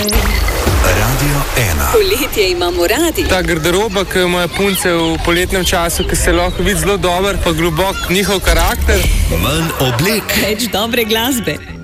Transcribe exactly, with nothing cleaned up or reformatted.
Radio ena. Poletje imamo radi. Ta garderoba, ki ima punce v poletnem času, ki se lahko vidi zelo dober, pa globok njihov karakter. Manj oblek. Več dobre glasbe.